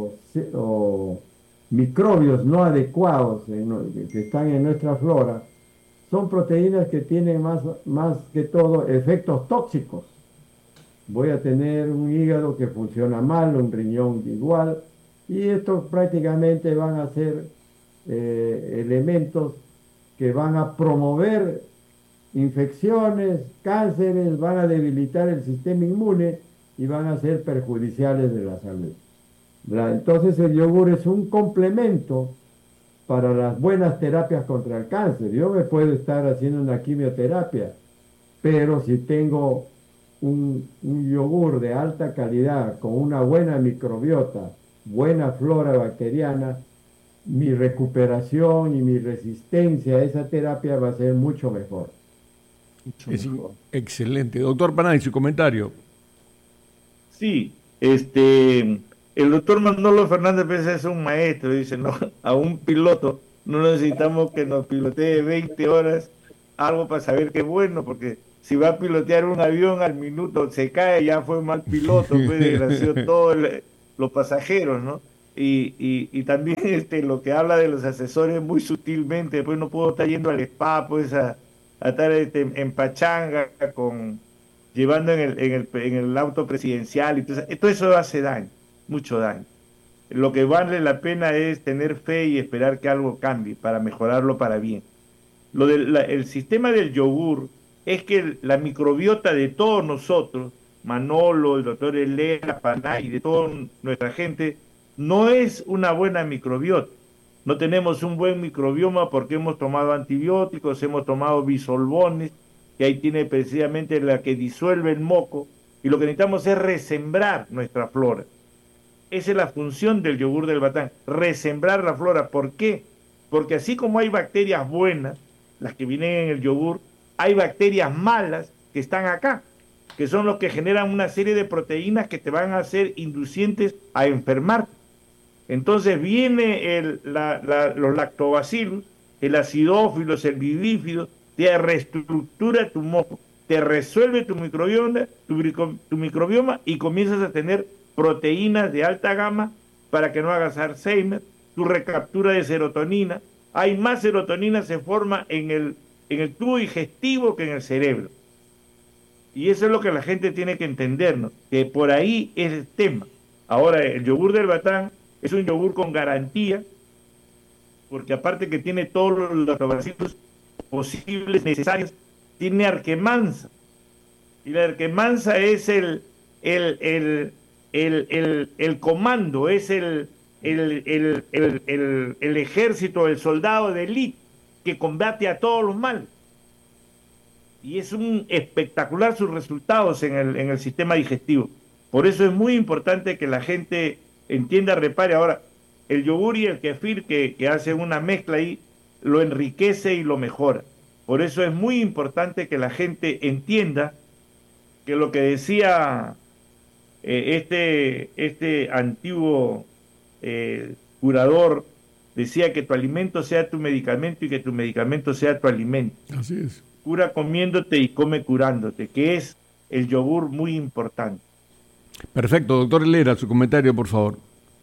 D: o microbios no adecuados que están en nuestra flora, son proteínas que tienen más que todo efectos tóxicos. Voy a tener un hígado que funciona mal, un riñón igual, y estos prácticamente van a ser elementos que van a promover infecciones, cánceres, van a debilitar el sistema inmune y van a ser perjudiciales de la salud. Entonces el yogur es un complemento para las buenas terapias contra el cáncer. Yo me puedo estar haciendo una quimioterapia, pero si tengo un yogur de alta calidad, con una buena microbiota, buena flora bacteriana, mi recuperación y mi resistencia a esa terapia va a ser mucho mejor.
A: Es excelente. Doctor Panay, su comentario.
B: Sí, el doctor Manolo Fernández Pérez es un maestro, dice, no, a un piloto no necesitamos que nos pilotee 20 horas, algo para saber que es bueno, porque si va a pilotear un avión al minuto se cae, ya fue mal piloto, fue desgració todos los pasajeros, ¿no? Y también lo que habla de los asesores muy sutilmente, después no puedo estar yendo al spa, pues a estar en pachanga llevando en el auto presidencial, y todo eso hace daño, mucho daño. Lo que vale la pena es tener fe y esperar que algo cambie para mejorarlo para bien. El sistema del yogur es que la microbiota de todos nosotros, Manolo, el doctor Elena, Panay, de toda nuestra gente, no es una buena microbiota. No tenemos un buen microbioma porque hemos tomado antibióticos, hemos tomado bisolbones, que ahí tiene precisamente la que disuelve el moco, y lo que necesitamos es resembrar nuestra flora. Esa es la función del yogur del Batán, resembrar la flora. ¿Por qué? Porque así como hay bacterias buenas, las que vienen en el yogur, hay bacterias malas que están acá, que son los que generan una serie de proteínas que te van a hacer inducientes a enfermar. Entonces viene los lactobacillus, el acidófilos, el vivífido, te reestructura tu moco, te resuelve tu microbioma y comienzas a tener proteínas de alta gama para que no hagas Alzheimer, tu recaptura de serotonina. Hay más serotonina, se forma en el tubo digestivo que en el cerebro. Y eso es lo que la gente tiene que entendernos, que por ahí es el tema. Ahora, el yogur del Batán es un yogur con garantía, porque aparte que tiene todos los lactobacilos posibles, necesarios, tiene arquemansa. Y la arquemansa es el comando, es el ejército, el soldado de élite que combate a todos los males. Y es un espectacular sus resultados en el sistema digestivo. Por eso es muy importante que la gente entienda, repare. Ahora, el yogur y el kefir que hacen una mezcla ahí, lo enriquece y lo mejora. Por eso es muy importante que la gente entienda que lo que decía este antiguo curador, decía que tu alimento sea tu medicamento y que tu medicamento sea tu alimento.
A: Así es.
B: Cura comiéndote y come curándote, que es el yogur muy importante.
A: Perfecto, doctor Lera, su comentario, por favor.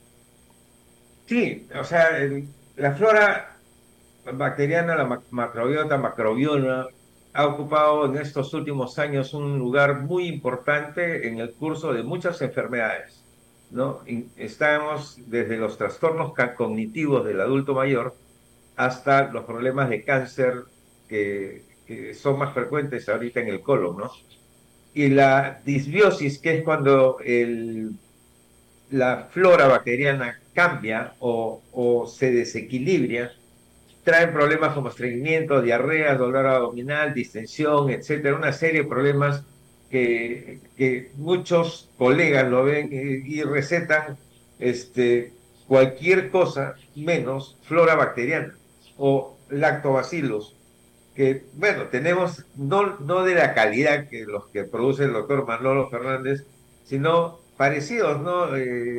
C: Sí, o sea, la flora bacteriana, la macrobiota, macrobioma, ha ocupado en estos últimos años un lugar muy importante en el curso de muchas enfermedades, ¿no? Estamos desde los trastornos cognitivos del adulto mayor hasta los problemas de cáncer que son más frecuentes ahorita en el colon, ¿no? Y la disbiosis, que es cuando la flora bacteriana cambia o se desequilibra, traen problemas como estreñimiento, diarrea, dolor abdominal, distensión, etcétera, una serie de problemas que muchos colegas lo ven y recetan cualquier cosa menos flora bacteriana o lactobacillus, que, bueno, tenemos no de la calidad que los que produce el doctor Manolo Fernández, sino parecidos, ¿no?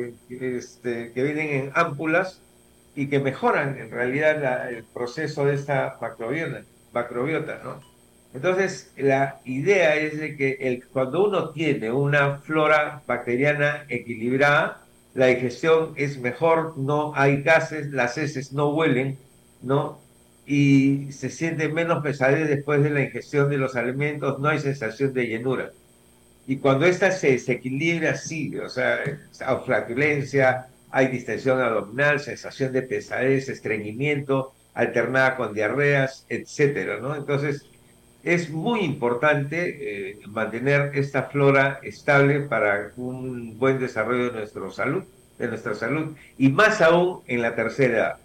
C: Que vienen en ámpulas y que mejoran en realidad el proceso de esta macrobiota, ¿no? Entonces, la idea es de que cuando uno tiene una flora bacteriana equilibrada, la digestión es mejor, no hay gases, las heces no huelen, ¿no? Y se siente menos pesadez después de la ingestión de los alimentos, no hay sensación de llenura. Y cuando esta se desequilibra, sí, o sea, hay flatulencia, hay distensión abdominal, sensación de pesadez, estreñimiento, alternada con diarreas, etcétera, ¿no? Entonces, es muy importante mantener esta flora estable para un buen desarrollo de nuestra salud, y más aún en la tercera edad.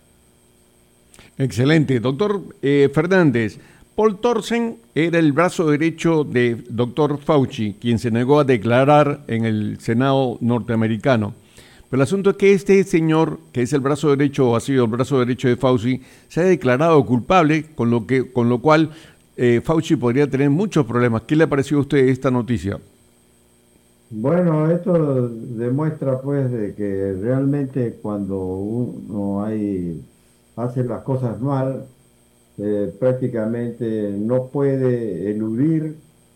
A: Excelente. Doctor Fernández, Paul Thorsen era el brazo derecho de doctor Fauci, quien se negó a declarar en el Senado norteamericano. Pero el asunto es que este señor, que es el brazo derecho, o ha sido el brazo derecho de Fauci, se ha declarado culpable, con lo cual Fauci podría tener muchos problemas. ¿Qué le ha parecido a usted esta noticia?
D: Bueno, esto demuestra pues de que realmente cuando uno hace las cosas mal, prácticamente no puede eludir,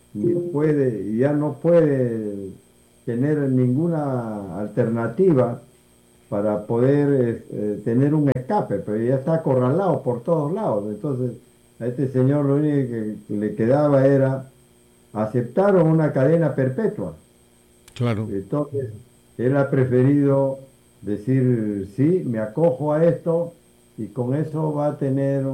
D: ya no puede tener ninguna alternativa para poder tener un escape, pero ya está acorralado por todos lados. Entonces, a este señor lo único que le quedaba era aceptar una cadena perpetua.
A: Claro.
D: Entonces, él ha preferido decir, sí, me acojo a esto, y con eso va a tener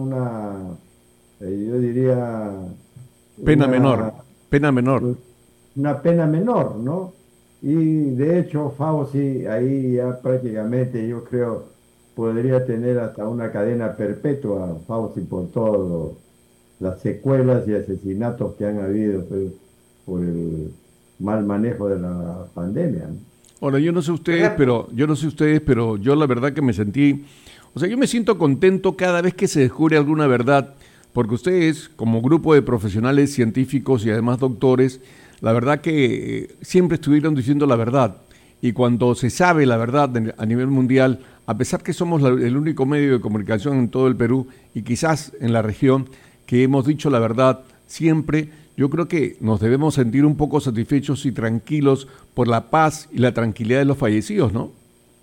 D: yo diría,
A: Pena
D: una,
A: menor, pena menor.
D: una pena menor, ¿no? Y de hecho, Fauci ahí ya prácticamente, yo creo, podría tener hasta una cadena perpetua, Fauci, por todas las secuelas y asesinatos que han habido, pues, por el mal manejo de la pandemia, ¿no?
A: Ahora, yo no sé ustedes, pero yo la verdad que me sentí, o sea, yo me siento contento cada vez que se descubre alguna verdad, porque ustedes, como grupo de profesionales científicos y además doctores, la verdad que siempre estuvieron diciendo la verdad. Y cuando se sabe la verdad a nivel mundial, a pesar que somos el único medio de comunicación en todo el Perú y quizás en la región que hemos dicho la verdad siempre, yo creo que nos debemos sentir un poco satisfechos y tranquilos por la paz y la tranquilidad de los fallecidos, ¿no?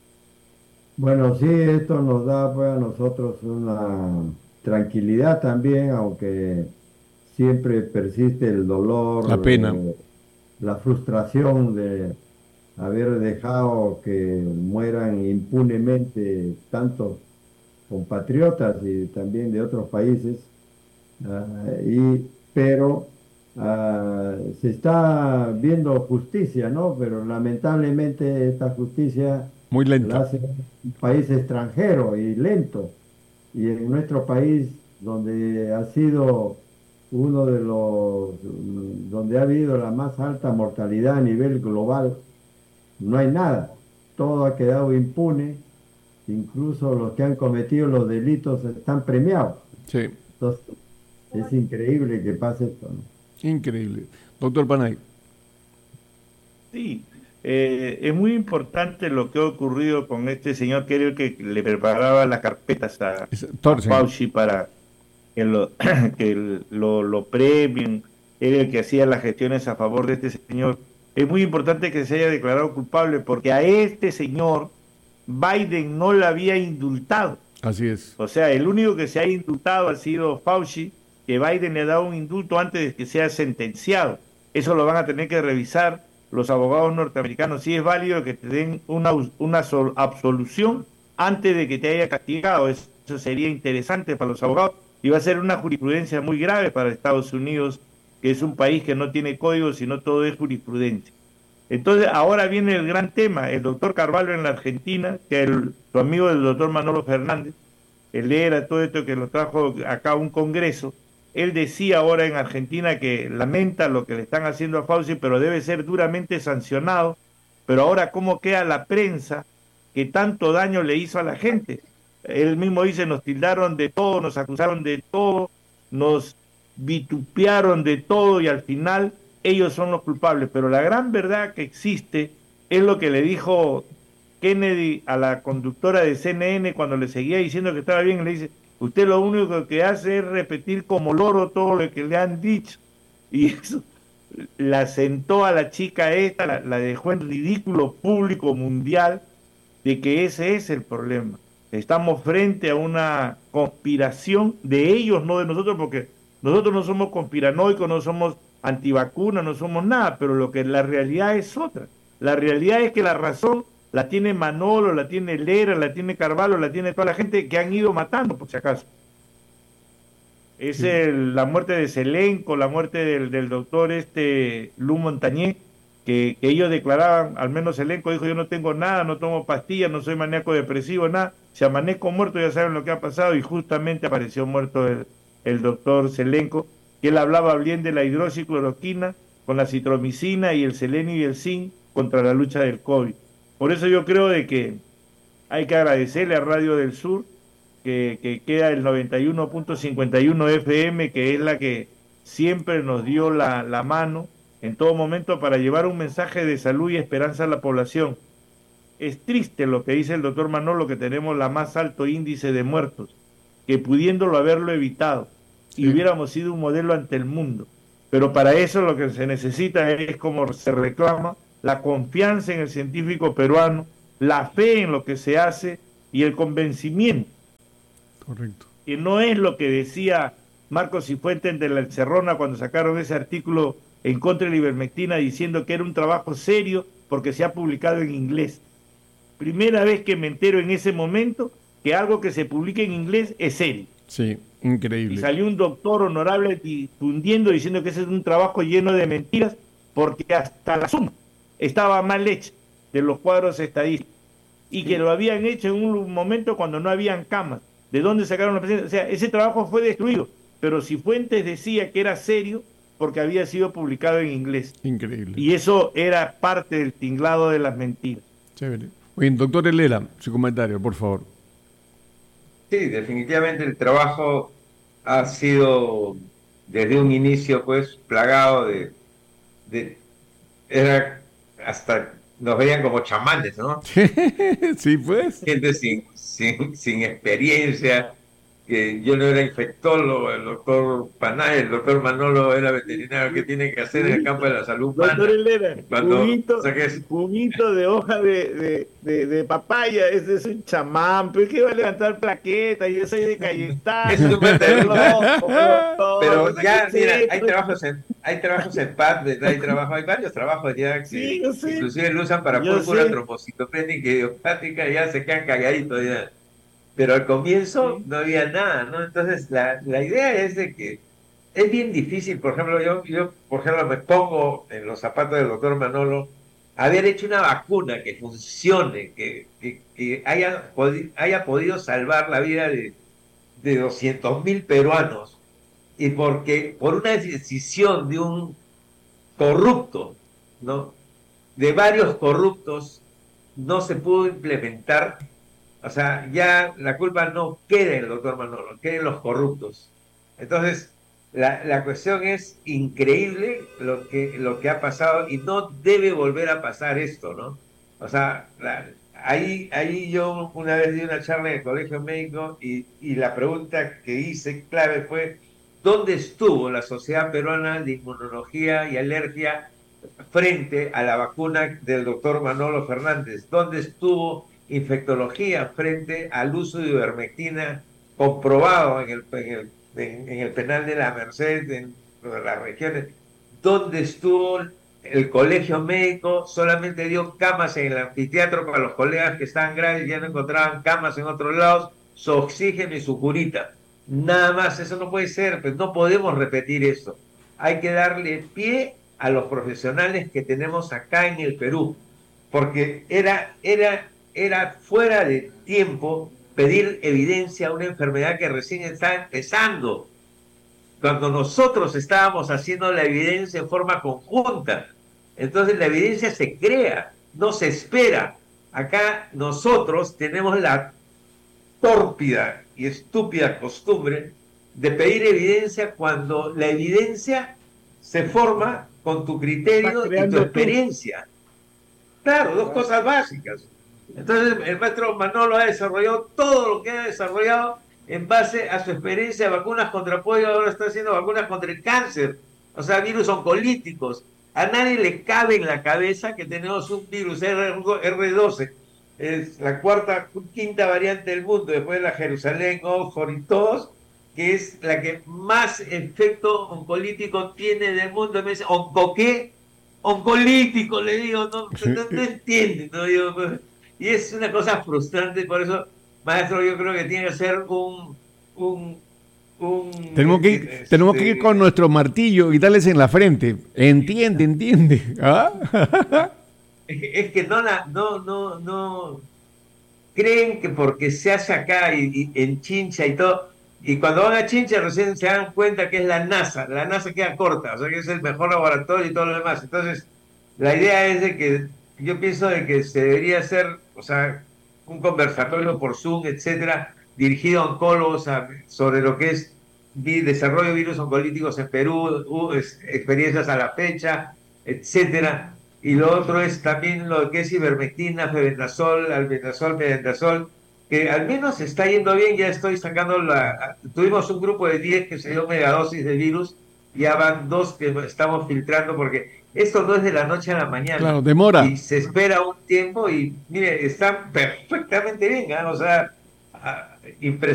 D: Bueno, sí, esto nos da pues a nosotros una tranquilidad también, aunque siempre persiste el
A: La
D: dolor,
A: pena.
D: la frustración de haber dejado que mueran impunemente tantos compatriotas y también de otros países, pero se está viendo justicia, ¿no? Pero lamentablemente esta justicia
A: Muy
D: la
A: lenta.
D: hace un país extranjero y lento. Y en nuestro país, donde ha sido uno de donde ha habido la más alta mortalidad a nivel global, no hay nada. Todo ha quedado impune, incluso los que han cometido los delitos están premiados.
A: Sí,
D: Entonces, es increíble que pase esto, ¿no?
A: increíble. Doctor Panay.
B: Sí, es muy importante lo que ha ocurrido con este señor, que era el que le preparaba las carpetas a
A: Thorsen.
B: Fauci para que lo premien, era el que hacía las gestiones a favor de este señor. Es muy importante que se haya declarado culpable, porque a este señor Biden no lo había indultado.
A: Así es.
B: O sea, el único que se ha indultado ha sido Fauci, que Biden le ha dado un indulto antes de que sea sentenciado. Eso lo van a tener que revisar los abogados norteamericanos, si es válido que te den una absolución antes de que te haya castigado. Eso sería interesante para los abogados y va a ser una jurisprudencia muy grave para Estados Unidos, que es un país que no tiene código, sino todo es jurisprudencia. Entonces, ahora viene el gran tema. El doctor Carvalho en la Argentina, que es su amigo del doctor Manolo Fernández, él era todo esto que lo trajo acá a un congreso, él decía ahora en Argentina que lamenta lo que le están haciendo a Fauci, pero debe ser duramente sancionado. Pero ahora, ¿cómo queda la prensa que tanto daño le hizo a la gente? Él mismo dice, nos tildaron de todo, nos acusaron de todo, nos vitupearon de todo y al final ellos son los culpables. Pero la gran verdad que existe es lo que le dijo Kennedy a la conductora de CNN cuando le seguía diciendo que estaba bien. Le dice, usted lo único que hace es repetir como loro todo lo que le han dicho. Y eso la sentó a la chica esta, la dejó en ridículo público mundial de que ese es el problema. Estamos frente a una conspiración de ellos, no de nosotros, porque nosotros no somos conspiranoicos, no somos antivacunas, no somos nada, pero lo que la realidad es otra. La realidad es que la razón la tiene Manolo, la tiene Lera, la tiene Carvalho, la tiene toda la gente que han ido matando, por si acaso. Es la muerte de Selenco, la muerte del doctor Lu Montañé, que ellos declaraban, al menos Selenco dijo, yo no tengo nada, no tomo pastillas, no soy maníaco depresivo, nada. Si amanezco muerto ya saben lo que ha pasado, y justamente apareció muerto el doctor Selenco, que él hablaba bien de la hidroxicloroquina con la citromicina y el selenio y el zinc contra la lucha del COVID. Por eso yo creo de que hay que agradecerle a Radio del Sur, que queda el 91.51 FM, que es la que siempre nos dio la mano en todo momento para llevar un mensaje de salud y esperanza a la población. Es triste lo que dice el doctor Manolo, que tenemos la más alto índice de muertos, que pudiéndolo haberlo evitado, y hubiéramos sido un modelo ante el mundo. Pero para eso lo que se necesita es, como se reclama, la confianza en el científico peruano, la fe en lo que se hace y el convencimiento.
A: Correcto.
B: Que no es lo que decía Marcos Cifuentes de la Encerrona cuando sacaron ese artículo en contra de la ivermectina diciendo que era un trabajo serio porque se ha publicado en inglés. Primera vez que me entero en ese momento que algo que se publique en inglés es serio.
A: Sí, increíble.
B: Y salió un doctor honorable difundiendo, diciendo que ese es un trabajo lleno de mentiras porque hasta la suma estaba mal hecha de los cuadros estadísticos y que lo habían hecho en un momento cuando no habían camas. ¿De dónde sacaron los pacientes? O sea, ese trabajo fue destruido, pero Cifuentes decía que era serio porque había sido publicado en inglés.
A: Increíble.
B: Y eso era parte del tinglado de las mentiras.
A: Chévere. Oye, doctor Helera, su comentario, por favor.
C: Sí, definitivamente el trabajo ha sido desde un inicio pues plagado era hasta nos veían como chamanes, ¿no?
A: Sí, pues.
C: Gente sin experiencia, que yo no era infectólogo, el doctor Panay, el doctor Manolo era veterinario. ¿Qué tiene que hacer en el campo de la salud humana?
B: Doctor Helera,
C: Cuando
B: juguito de hoja de papaya, ese es un chamán, pero es que va a levantar plaquetas, yo soy de Cayetano.
C: Es súper pero ya, mira,
B: sé.
C: hay trabajos en PAD, hay varios trabajos ya que
B: Sí, yo sé.
C: inclusive lo usan para
B: Yo
C: púrpura
B: sé.
C: trombocitopénica y idiopática, y ya se quedan cagaditos ya. Pero al comienzo no había nada, ¿no? Entonces la idea es de que es bien difícil. Por ejemplo, yo por ejemplo me pongo en los zapatos del doctor Manolo, haber hecho una vacuna que funcione, que haya podido salvar la vida de 200.000 peruanos, y porque por una decisión de un corrupto, ¿no? De varios corruptos, no se pudo implementar. O sea, ya la culpa no queda en el doctor Manolo, queda en los corruptos. Entonces, la cuestión es increíble lo que ha pasado, y no debe volver a pasar esto, ¿no? O sea, ahí yo una vez di una charla en el colegio médico, y la pregunta que hice clave fue: ¿dónde estuvo la Sociedad Peruana de Inmunología y Alergia frente a la vacuna del doctor Manolo Fernández? ¿Dónde estuvo infectología frente al uso de ivermectina comprobado en el penal de la Merced, en las regiones? ¿Dónde estuvo el colegio médico? Solamente dio camas en el anfiteatro para los colegas que estaban graves y ya no encontraban camas en otros lados, su oxígeno y su curita. Nada más. Eso no puede ser, pues no podemos repetir esto. Hay que darle pie a los profesionales que tenemos acá en el Perú, porque era fuera de tiempo pedir evidencia a una enfermedad que recién está empezando, cuando nosotros estábamos haciendo la evidencia en forma conjunta. Entonces la evidencia se crea, no se espera. Acá nosotros tenemos la tórpida y estúpida costumbre de pedir evidencia cuando la evidencia se forma con tu criterio y tu experiencia. Claro, dos cosas básicas. Entonces el maestro Manolo ha desarrollado todo lo que ha desarrollado en base a su experiencia de vacunas contra polio, ahora está haciendo vacunas contra el cáncer, o sea, virus oncolíticos. A nadie le cabe en la cabeza que tenemos un virus R12, es la quinta variante del mundo, después de la Jerusalén, Oxford y todos, que es la que más efecto oncolítico tiene del mundo. Me dice, ¿onco qué? Oncolítico, le digo, no entiende, ¿no? Digo, y es una cosa frustrante, por eso, maestro, yo creo que tiene que ser un
A: tenemos que ir con nuestro martillo y darles en la frente. Entiende. ¿Ah?
C: Es que no creen que porque se hace acá y en Chincha y todo, y cuando van a Chincha recién se dan cuenta que es la NASA queda corta, o sea que es el mejor laboratorio y todo lo demás. Entonces, la idea es de que yo pienso de que se debería hacer, o sea, un conversatorio por Zoom, etcétera, dirigido a oncólogos sobre lo que es desarrollo de virus oncolíticos en Perú, experiencias a la fecha, etcétera. Y lo otro es también lo que es ivermectina, febendazol, albendazol, medendazol, que al menos está yendo bien. Ya estoy sacando tuvimos un grupo de 10 que se dio megadosis de virus, ya van 2 que estamos filtrando, porque esto no es de la noche a la mañana.
A: Claro, demora.
C: Y se espera un tiempo y, mire, están perfectamente bien, ¿eh? O sea, impresionante.